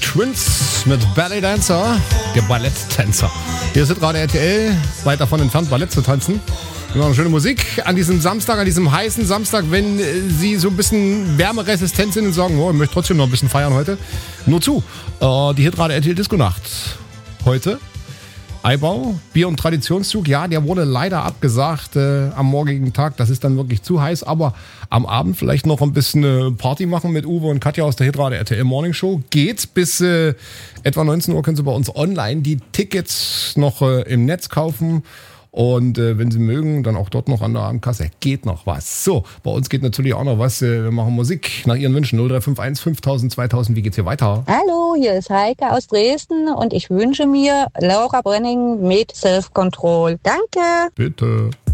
Twins mit Ballet Dancer, der Balletttänzer. Hier ist gerade RTL, weit davon entfernt, Ballett zu tanzen. Wir machen schöne Musik an diesem Samstag, an diesem heißen Samstag, wenn Sie so ein bisschen wärmeresistent sind und sagen, oh, ich möchte trotzdem noch ein bisschen feiern heute. Nur zu, die Hitrate RTL Disco Nacht. Heute Eibau, Bier- und Traditionszug, ja, der wurde leider abgesagt am morgigen Tag. Das ist dann wirklich zu heiß, aber am Abend vielleicht noch ein bisschen Party machen mit Uwe und Katja aus der Hitrate RTL Morning Show. Geht bis etwa 19 Uhr, können Sie bei uns online die Tickets noch im Netz kaufen. Und wenn Sie mögen, dann auch dort noch an der Abendkasse. Geht noch was. So, bei uns geht natürlich auch noch was. Wir machen Musik nach Ihren Wünschen. 0351 5000 2000. Wie geht's hier weiter? Hallo, hier ist Heike aus Dresden und ich wünsche mir Laura Brenning mit Self-Control. Danke. Bitte.